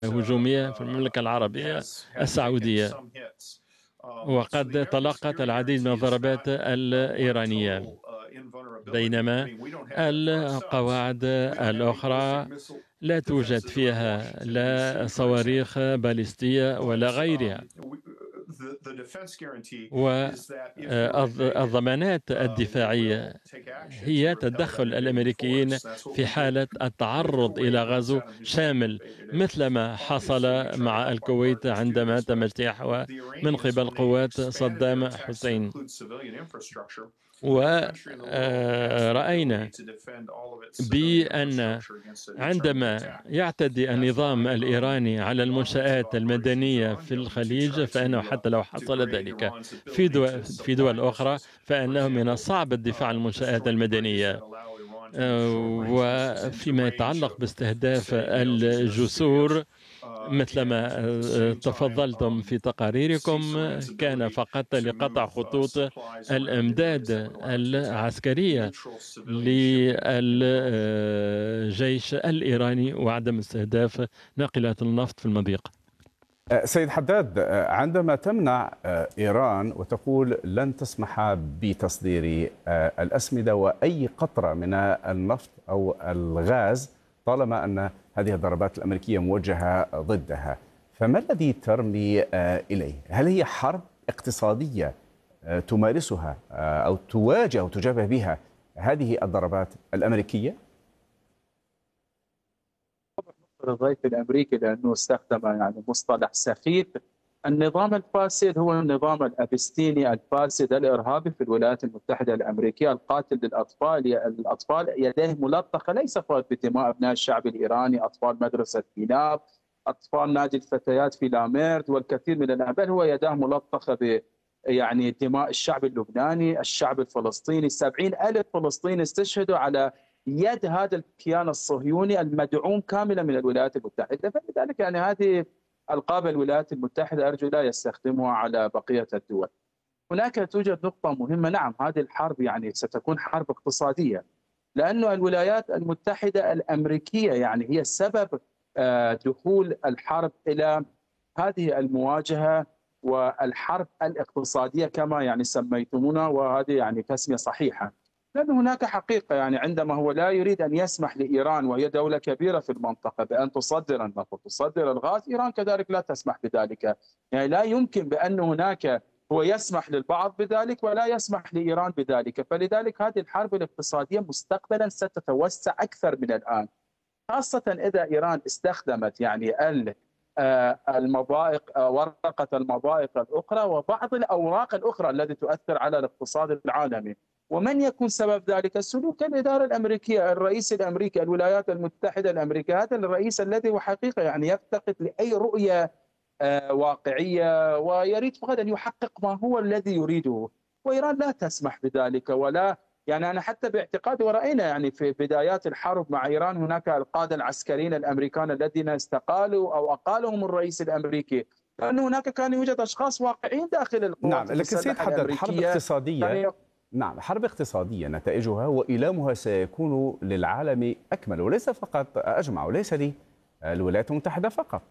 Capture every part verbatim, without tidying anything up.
هجومية في المملكة العربية السعودية، وقد تلقت العديد من الضربات الإيرانية، بينما القواعد الأخرى لا توجد فيها لا صواريخ باليستية ولا غيرها. والضمانات الدفاعية هي تدخل الأمريكيين في حالة التعرض إلى غزو شامل، مثلما حصل مع الكويت عندما تم اجتياحها من قبل قوات صدام حسين. ورأينا بأن عندما يعتدي النظام الإيراني على المنشآت المدنية في الخليج، فإنه حتى لو حصل ذلك في دول, في دول أخرى، فإنه من الصعب الدفاع عن المنشآت المدنية. وفيما يتعلق باستهداف الجسور، مثلما تفضلتم في تقاريركم، كان فقط لقطع خطوط الإمداد العسكرية للجيش الإيراني وعدم استهداف ناقلات النفط في المضيق. سيد حداد، عندما تمنع إيران وتقول لن تسمح بتصدير الأسمدة وأي قطرة من النفط أو الغاز طالما أن هذه الضربات الأمريكية موجهة ضدها، فما الذي ترمي إليه؟ هل هي حرب اقتصادية تمارسها أو تواجه أو تجابه بها هذه الضربات الأمريكية؟ الضيف الأمريكي لأنه استخدم يعني مصطلح سخيف. النظام الفاسد هو النظام الأبستيني الفاسد الإرهابي في الولايات المتحدة الأمريكية، القاتل للأطفال. الأطفال يديه ملطخة ليس فقط بدماء أبناء الشعب الإيراني، أطفال مدرسة بيناب، أطفال نادي الفتيات في لاميرد والكثير من الأهل، هو يداه ملطخة ب يعني دماء الشعب اللبناني، الشعب الفلسطيني. سبعين ألف فلسطيني استشهدوا على يد هذا الكيان الصهيوني المدعوم كاملا من الولايات المتحدة. فلذلك يعني هذه ألقاب الولايات المتحدة أرجو لا يستخدمها على بقية الدول. هناك توجد نقطة مهمة، نعم هذه الحرب يعني ستكون حرب اقتصادية، لأن الولايات المتحدة الأمريكية يعني هي سبب دخول الحرب إلى هذه المواجهة والحرب الاقتصادية كما يعني سميتمونا، وهذه يعني تسمية صحيحة. لأن هناك حقيقة يعني عندما هو لا يريد أن يسمح لإيران وهي دولة كبيرة في المنطقة بأن تصدر النفط تصدر الغاز، إيران كذلك لا تسمح بذلك. يعني لا يمكن بأن هناك هو يسمح للبعض بذلك ولا يسمح لإيران بذلك. فلذلك هذه الحرب الاقتصادية مستقبلا ستتوسع أكثر من الآن، خاصة إذا إيران استخدمت يعني المضائق، ورقة المضائق الأخرى وبعض الأوراق الأخرى التي تؤثر على الاقتصاد العالمي. ومن يكون سبب ذلك؟ سلوك الإدارة الأمريكية، الرئيس الأمريكي، الولايات المتحدة الأمريكية، هذا الرئيس الذي هو حقيقة يعني يفتقد لأي رؤية واقعية ويريد فقط أن يحقق ما هو الذي يريده، وإيران لا تسمح بذلك. ولا يعني أنا حتى باعتقادي، ورأينا يعني في بدايات الحرب مع إيران هناك القادة العسكريين الأمريكان الذين استقالوا أو أقالهم الرئيس الأمريكي، لأن هناك كان يوجد أشخاص واقعيين داخل القوات المسلحة الأمريكية. حرب اقتصادية، نعم حرب اقتصادية نتائجها وإيلامها سيكون للعالم أكمل وليس فقط أجمع، وليس للولايات المتحدة فقط.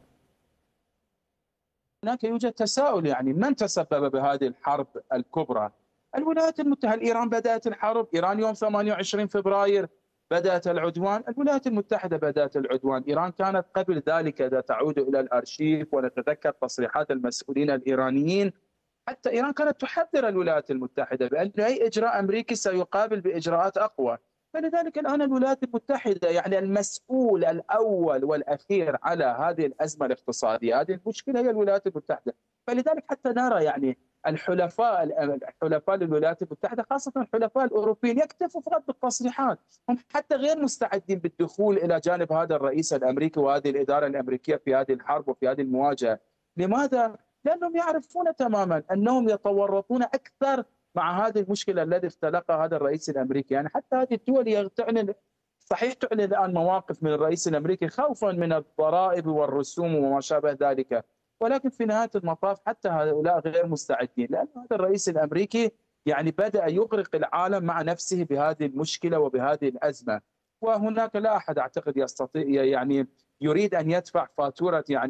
هناك يوجد تساؤل، يعني من تسبب بهذه الحرب الكبرى؟ الولايات المتحدة. إيران بدأت الحرب، إيران يوم ثمانية وعشرين فبراير بدأت العدوان، الولايات المتحدة بدأت العدوان. إيران كانت قبل ذلك، إذا تعود إلى الأرشيف ونتذكر تصريحات المسؤولين الإيرانيين، حتى إيران كانت تحذر الولايات المتحدة بأن أي إجراء أمريكي سيقابل بإجراءات أقوى. فلذلك الآن الولايات المتحدة يعني المسؤول الأول والأخير على هذه الأزمة الاقتصادية، هذه المشكلة، هي الولايات المتحدة. فلذلك حتى نرى يعني الحلفاء الحلفاء للولايات المتحدة، خاصة الحلفاء الأوروبيين، يكتفوا فقط بالتصريحات، هم حتى غير مستعدين بالدخول إلى جانب هذا الرئيس الأمريكي وهذه الإدارة الأمريكية في هذه الحرب وفي هذه المواجهة. لماذا؟ لأنهم يعرفون تماما أنهم يتورطون أكثر مع هذه المشكلة التي اختلقها هذا الرئيس الأمريكي. يعني حتى هذه الدول تعلن، صحيح تعلن الآن مواقف من الرئيس الأمريكي خوفا من الضرائب والرسوم وما شابه ذلك، ولكن في نهاية المطاف حتى هؤلاء غير مستعدين، لأن هذا الرئيس الأمريكي يعني بدأ يغرق العالم مع نفسه بهذه المشكلة وبهذه الأزمة. وهناك لا أحد أعتقد يستطيع يعني يريد أن يدفع فاتورة يعني